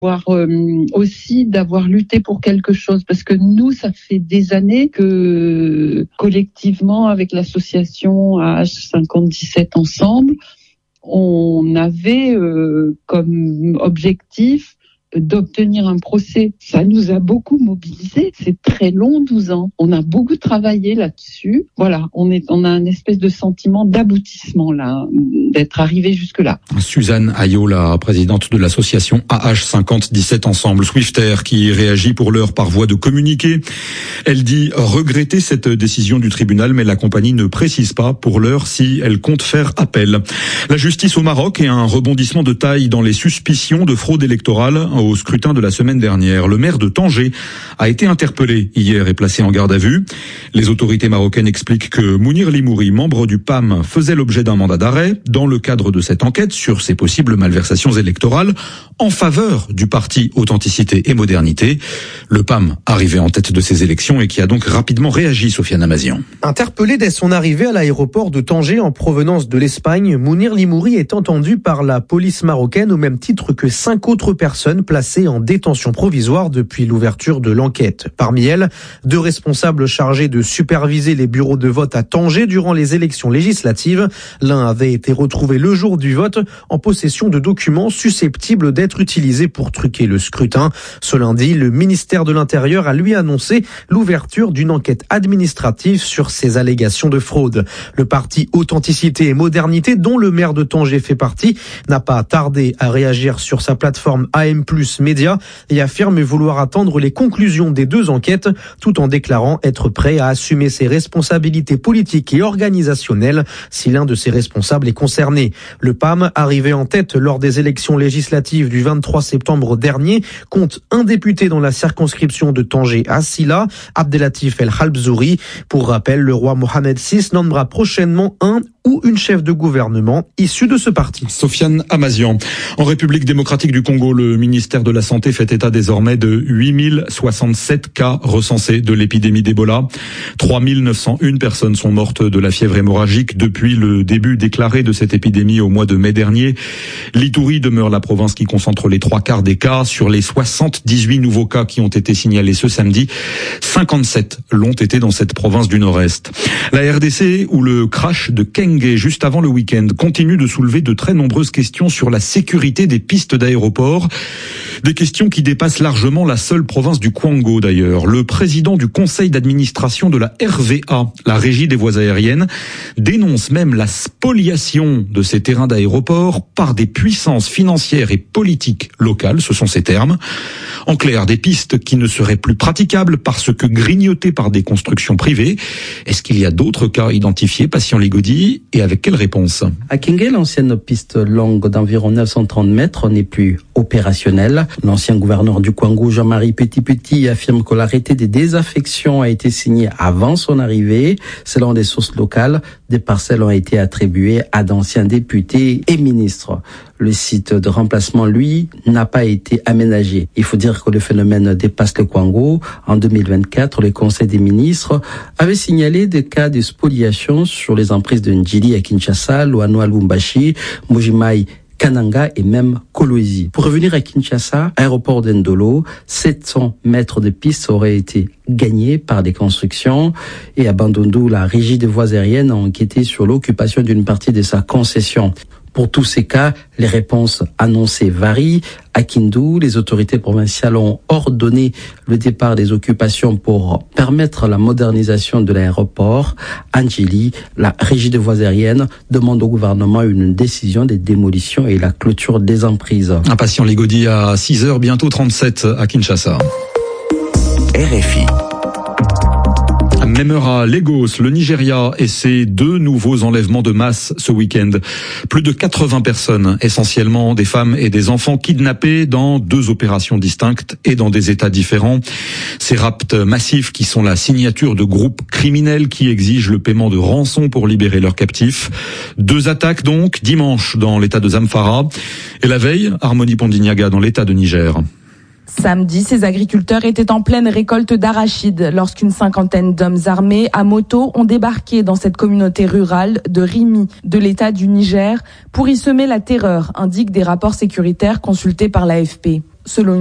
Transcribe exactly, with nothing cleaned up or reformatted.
Euh, aussi d'avoir lutté pour quelque chose, parce que nous, ça fait des années que collectivement, avec l'association A H cinquante dix-sept Ensemble, on avait euh, comme objectif d'obtenir un procès. Ça nous a beaucoup mobilisés. C'est très long, douze ans. On a beaucoup travaillé là-dessus. Voilà, on est, on a un espèce de sentiment d'aboutissement là, d'être arrivé jusque-là. Suzanne Ayot, la présidente de l'association A H cinquante dix-sept Ensemble, Swiftair, qui réagit pour l'heure par voie de communiqué. Elle dit regretter cette décision du tribunal, mais la compagnie ne précise pas pour l'heure si elle compte faire appel. La justice au Maroc et un rebondissement de taille dans les suspicions de fraude électorale au scrutin de la semaine dernière. Le maire de Tanger a été interpellé hier et placé en garde à vue. Les autorités marocaines expliquent que Mounir Limouri, membre du P A M, faisait l'objet d'un mandat d'arrêt dans le cadre de cette enquête sur ces possibles malversations électorales en faveur du parti Authenticité et Modernité. Le P A M arrivé en tête de ces élections et qui a donc rapidement réagi, Sofiane Amazian. Interpellé dès son arrivée à l'aéroport de Tanger en provenance de l'Espagne, Mounir Limouri est entendu par la police marocaine au même titre que cinq autres personnes placées en détention provisoire depuis l'ouverture de l'enquête. Parmi elles, deux responsables chargés de superviser les bureaux de vote à Tanger durant les élections législatives. L'un avait été retrouvé le jour du vote en possession de documents susceptibles d'être utilisés pour truquer le scrutin. Ce lundi, le ministère de l'Intérieur a lui annoncé l'ouverture d'une enquête administrative sur ces allégations de fraude. Le parti Authenticité et Modernité, dont le maire de Tanger fait partie, n'a pas tardé à réagir sur sa plateforme A M plus Média et affirme vouloir attendre les conclusions des deux enquêtes, tout en déclarant être prêt à assumer ses responsabilités politiques et organisationnelles si l'un de ses responsables est concerné. Le P A M, arrivé en tête lors des élections législatives du vingt-trois septembre dernier, compte un député dans la circonscription de Tanger-Assila, Abdelatif El Khalbzouri. Pour rappel, le roi Mohamed six nommera prochainement un ou une chef de gouvernement issue de ce parti. Sofiane Amazian. En République démocratique du Congo, le ministère de la Santé fait état désormais de huit mille soixante-sept cas recensés de l'épidémie d'Ebola. trois mille neuf cent un personnes sont mortes de la fièvre hémorragique depuis le début déclaré de cette épidémie au mois de mai dernier. L'Ituri demeure la province qui concentre les trois quarts des cas. Sur les soixante-dix-huit nouveaux cas qui ont été signalés ce samedi, cinquante-sept l'ont été dans cette province du Nord-Est. La R D C, où le crash de Keng juste avant le week-end, continue de soulever de très nombreuses questions sur la sécurité des pistes d'aéroport. Des questions qui dépassent largement la seule province du Kwango d'ailleurs. Le président du conseil d'administration de la R V A, la Régie des voies aériennes, dénonce même la spoliation de ces terrains d'aéroport par des puissances financières et politiques locales, ce sont ces termes. En clair, des pistes qui ne seraient plus praticables parce que grignotées par des constructions privées. Est-ce qu'il y a d'autres cas identifiés, Patient Ligodi, et avec quelle réponse? À Kenge, l'ancienne piste longue d'environ neuf cent trente mètres n'est plus opérationnelle. L'ancien gouverneur du Kwango, Jean-Marie Petit-Petit, affirme que l'arrêté des désaffections a été signé avant son arrivée. Selon des sources locales, des parcelles ont été attribuées à d'anciens députés et ministres. Le site de remplacement, lui, n'a pas été aménagé. Il faut dire que le phénomène dépasse le Kwango. En deux mille vingt-quatre, le Conseil des ministres avait signalé des cas de spoliation sur les emprises de Ndjili à Kinshasa, Loano à Lubumbashi, Mujimai, Kananga et même Kolwezi. Pour revenir à Kinshasa, aéroport d'Endolo, sept cents mètres de pistes auraient été gagnés par des constructions et à Bandundu, la Régie des voies aériennes a enquêté sur l'occupation d'une partie de sa concession. Pour tous ces cas, les réponses annoncées varient. À Kindu, les autorités provinciales ont ordonné le départ des occupations pour permettre la modernisation de l'aéroport. À Ndjili, la Régie des voies aériennes demande au gouvernement une décision des démolitions et la clôture des emprises. Un Patient Ligodi à six heures, bientôt trente-sept à Kinshasa. R F I. Même heure à Lagos, le Nigeria et ses deux nouveaux enlèvements de masse ce week-end. Plus de quatre-vingts personnes, essentiellement des femmes et des enfants kidnappés dans deux opérations distinctes et dans des états différents. Ces rapts massifs qui sont la signature de groupes criminels qui exigent le paiement de rançon pour libérer leurs captifs. Deux attaques donc, dimanche dans l'état de Zamfara et la veille, Harmonie Pondignaga dans l'état de Niger. Samedi, ces agriculteurs étaient en pleine récolte d'arachides lorsqu'une cinquantaine d'hommes armés à moto ont débarqué dans cette communauté rurale de Rimi, de l'État du Niger, pour y semer la terreur, indiquent des rapports sécuritaires consultés par l'A F P. Selon